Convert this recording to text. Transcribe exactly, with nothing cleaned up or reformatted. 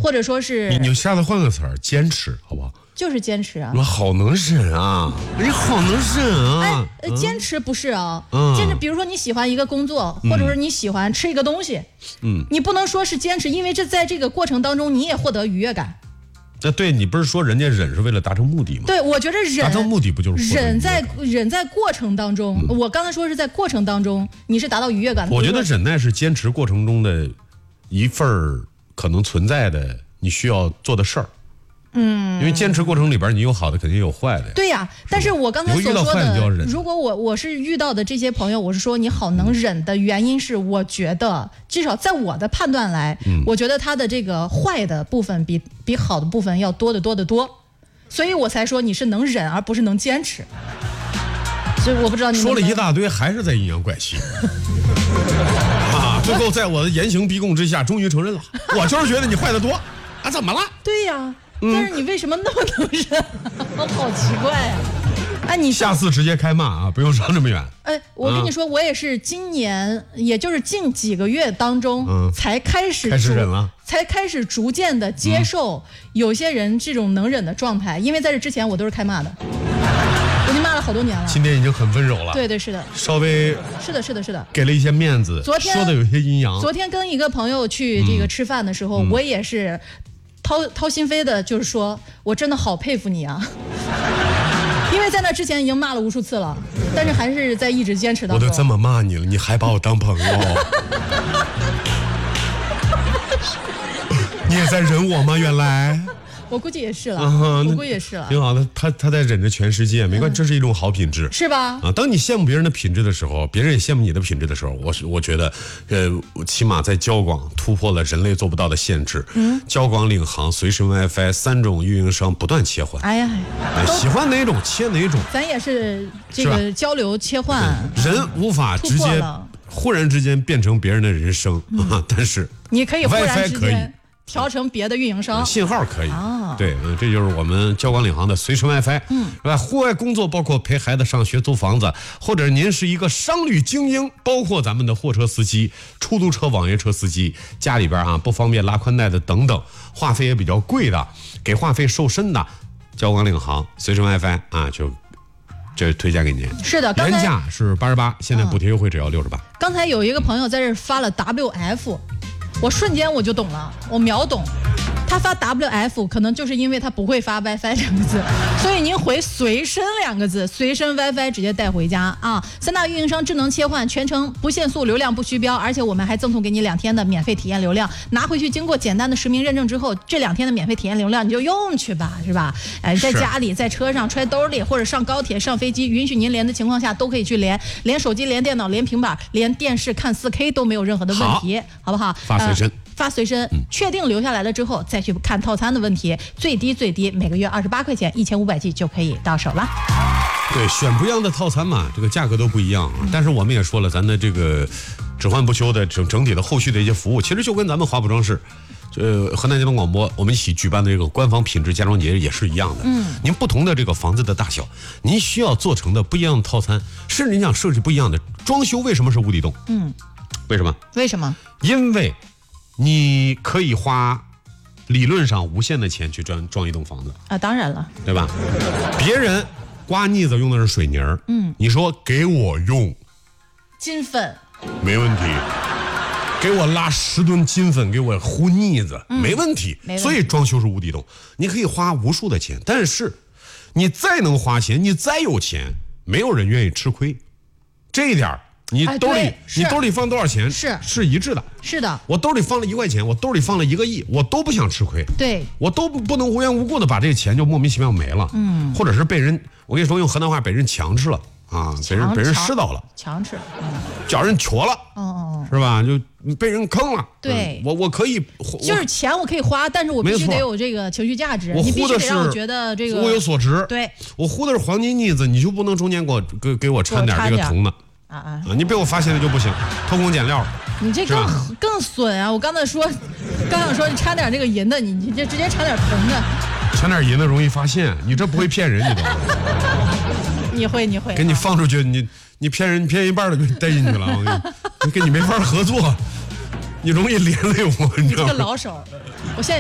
或者说是你你下次换个词儿，坚持，好不好？ 就是坚持啊！ 我好能忍啊！你好能忍啊！ 哎，坚持不是啊， 嗯、 坚持，比如说你喜欢一个工作，或者是你喜欢吃一个东西，嗯，你不能说是坚持，因为这在这个过程当中你也获得愉悦感。 那对你不是说人家忍是为了达成目的吗？ 对，我觉得忍达成目的不就是忍在忍在过程当中、嗯？我刚才说是在过程当中，你是达到愉悦感的。 我觉得忍耐是坚持过程中的一份可能存在的你需要做的事儿。嗯，因为坚持过程里边，你有好的，肯定有坏的。 对呀、啊，但是我刚才所说的，如果我我是遇到的这些朋友，我是说你好能忍的原因是，我觉得至少在我的判断来，嗯、我觉得他的这个坏的部分比比好的部分要多得多得多，所以我才说你是能忍，而不是能坚持。所以我不知道你能不能说了一大堆，还是在阴阳怪气。啊，最后在我的严刑逼供之下，终于承认了，我就是觉得你坏得多啊，怎么了？ 对呀、啊。但是你为什么那么能忍？我好奇怪啊！哎，你下次直接开骂啊，不用上这么远。 哎，我跟你说，我也是今年，也就是近几个月当中，嗯、才开始开始忍了， 才开始逐渐的接受有些人这种能忍的状态。因为在这之前，我都是开骂的，我已经骂了好多年了。 今天已经很温柔了。 对对是的， 稍微是的是的是的， 给了一些面子。 昨天说的有些阴阳。 昨天跟一个朋友去这个吃饭的时候，嗯、我也是。掏掏心扉的，就是说我真的好佩服你啊，因为在那之前已经骂了无数次了，但是还是在一直坚持当中。 我都这么骂你了，你还把我当朋友？你也在忍我吗？原来我估计也是了， 啊、 我估计也是了。 挺好的，他他在忍着全世界，没关系，这是一种好品质， 是吧？ 啊，当你羡慕别人的品质的时候，别人也羡慕你的品质的时候，我是我觉得，呃，起码在交广突破了人类做不到的限制。嗯，交广领航、随身 WiFi 三种运营商不断切换。 哎呀， 哎、喜欢哪种切哪种。 咱也是这个交流切换， 人无法直接忽然之间变成别人的人生、嗯、啊，但是你可以忽然 WiFi 可以。 调成别的运营商， 信号可以，哦、对，嗯，这就是我们交广领航的随身 WiFi， 嗯，是吧？户外工作包括陪孩子上学、租房子，或者您是一个商旅精英，包括咱们的货车司机、出租车、网约车司机，家里边啊不方便拉宽带的等等，话费也比较贵的，给话费瘦身的，交广领航随身 WiFi 啊，就这推荐给您。 是的， 原价是八十八，现在补贴优惠只要六十八。 刚才有一个朋友在这发了 W F。我瞬间我就懂了，我秒懂。他发 W F 可能就是因为他不会发 WiFi 两个字，所以您回随身两个字，随身 WiFi 直接带回家啊！三大运营商智能切换，全程不限速，流量不虚标，而且我们还赠送给你两天的免费体验流量，拿回去经过简单的实名认证之后，这两天的免费体验流量你就用去吧，是吧？哎，在家里、在车上、揣兜里，或者上高铁、上飞机，允许您连的情况下都可以去连，连手机、连电脑、连平板、连电视看 四K 都没有任何的问题，好, 好不好？ 发随身。呃发随身，确定留下来了之后再去看套餐的问题，最低最低每个月二十八块钱，一千五百 G 就可以到手了。 对，选不一样的套餐嘛，这个价格都不一样啊。但是我们也说了，咱的这个只换不休的整整体的后续的一些服务，其实就跟咱们华普装饰，呃，河南交通广播我们一起举办的这个官方品质家装节也是一样的。嗯，您不同的这个房子的大小，您需要做成的不一样的套餐，甚至您想设计不一样的装修，为什么是无底洞？嗯，为什么？ 为什么？ 因为你可以花理论上无限的钱去装装一栋房子啊，当然了， 对吧？别人刮腻子用的是水泥儿，嗯，你说给我用金粉， 没问题。给我拉十吨金粉，给我糊腻子，嗯、没问题。 没问题。 所以装修是无底洞，你可以花无数的钱，但是你再能花钱，你再有钱，没有人愿意吃亏。这一点你兜里、哎、你兜里放多少钱是是一致的。 是的， 我兜里放了一块钱，我兜里放了一个亿，我都不想吃亏。 对， 我都不能无缘无故的把这个钱就莫名其妙没了。嗯，或者是被人，我跟你说用河南话，被人强吃了啊，被人被人拾到了， 强吃，嗯、 叫人瘸了，哦哦，是吧？就被人坑了。 对， 嗯、我我可以， 就是钱我可以花，但是我必须得有这个情绪价值， 我你必须得让我觉得这个物有所值。 对， 我糊的是黄金腻子，你就不能中间给我给给我掺点这个铜的。啊啊！你被我发现了就不行，偷工减料。 你这更更损啊！我刚才说，刚想说你掺点这个银的，你你这直接掺点铜的。 掺点银的容易发现，你这不会骗人，你懂吗？ 你会你会。 给你放出去，你你骗人骗一半的给你带进去了，我跟你跟你没法合作，你容易连累我，你知道吗？ 你这个老手，我现在。